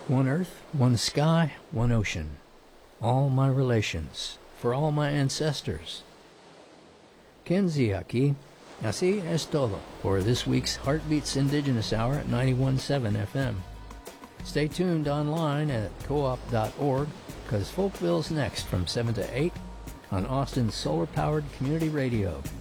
One earth, one sky, one ocean. All my relations, for all my ancestors. Kenzie aquí. Así es todo for this week's Heartbeats Indigenous Hour at 91.7 FM. Stay tuned online at coop.org, because Folkville's next from 7 to 8 on Austin's solar-powered community radio.